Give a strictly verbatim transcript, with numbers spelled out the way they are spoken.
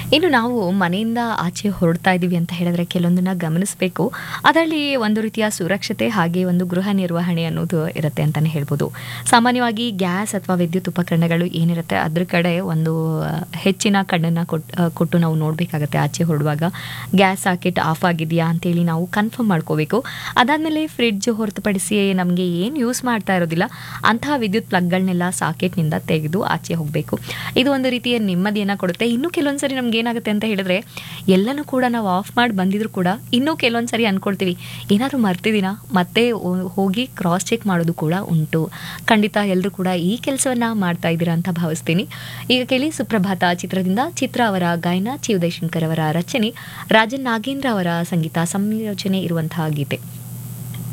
ಇನ್ನು ನಾವು ಮನೆಯಿಂದ ಆಚೆ ಹೊರಡ್ತಾ ಇದ್ದೀವಿ ಅಂತ ಹೇಳಿದ್ರೆ ಕೆಲವೊಂದನ್ನ ಗಮನಿಸಬೇಕು. ಅದರಲ್ಲಿ ಒಂದು ರೀತಿಯ ಸುರಕ್ಷತೆ ಹಾಗೆ ಒಂದು ಗೃಹ ನಿರ್ವಹಣೆ ಅನ್ನೋದು ಇರುತ್ತೆ ಅಂತಲೇ ಹೇಳ್ಬೋದು. ಸಾಮಾನ್ಯವಾಗಿ ಗ್ಯಾಸ್ ಅಥವಾ ವಿದ್ಯುತ್ ಉಪಕರಣಗಳು ಏನಿರುತ್ತೆ ಅದ್ರ ಕಡೆ ಒಂದು ಆ, ಹೆಚ್ಚಿನ ಕಣ್ಣನ್ನು ಕೊಟ್ಟು ಕೊಟ್ಟು ನಾವು ನೋಡಬೇಕಾಗತ್ತೆ. ಆಚೆ ಹೊರಡುವಾಗ ಗ್ಯಾಸ್ ಸಾಕೆಟ್ ಆಫ್ ಆಗಿದೆಯಾ ಅಂತೇಳಿ ನಾವು ಕನ್ಫರ್ಮ್ ಮಾಡ್ಕೋಬೇಕು. ಅದಾದಮೇಲೆ ಫ್ರಿಡ್ಜ್ ಹೊರತುಪಡಿಸಿ ನಮಗೆ ಏನು ಯೂಸ್ ಮಾಡ್ತಾ ಇರೋದಿಲ್ಲ ಅಂತಹ ವಿದ್ಯುತ್ ಪ್ಲಗ್ಗಳನ್ನೆಲ್ಲ ಸಾಕೆಟ್ನಿಂದ ತೆಗೆದು ಆಚೆ ಹೋಗಬೇಕು. ಇದು ಒಂದು ರೀತಿಯ ನೆಮ್ಮದಿಯನ್ನು ಕೊಡುತ್ತೆ. ಇನ್ನೂ ಕೆಲವೊಂದು ಸರಿ ನಮ್ಗೆ ಏನಾಗುತ್ತೆ ಅಂತ ಹೇಳಿದ್ರೆ ಎಲ್ಲನೂ ಕೂಡ ನಾವು ಆಫ್ ಮಾಡಿ ಬಂದಿದ್ರು ಕೂಡ ಇನ್ನೂ ಕೆಲವೊಂದು ಸರಿ ಅನ್ಕೊಳ್ತೀವಿ ಏನಾದರೂ ಮರ್ತಿದ್ದೀನಾ ಮತ್ತೆ ಹೋ- ಹೋಗಿ ಕ್ರಾಸ್ ಚೆಕ್ ಮಾಡೋದು ಕೂಡ ಉಂಟು. ಖಂಡಿತ ಎಲ್ಲರೂ ಕೂಡ ಈ ಕೆಲಸವನ್ನ ಮಾಡ್ತಾ ಇದ್ದೀರಾ ಅಂತ ಭಾವಿಸ್ತೀನಿ. ಈಗ ಕೇಳಿ ಸುಪ್ರಭಾತ ಚಿತ್ರದಿಂದ ಚಿತ್ರ ಅವರ ಗಾಯನ, ಚಿ ಉದಯಶಂಕರ್ ಅವರ ರಚನೆ, ರಾಜನ್ ನಾಗೇಂದ್ರ ಅವರ ಸಂಗೀತ ಸಂಯೋಜನೆ ಇರುವಂತಹ ಗೀತೆ.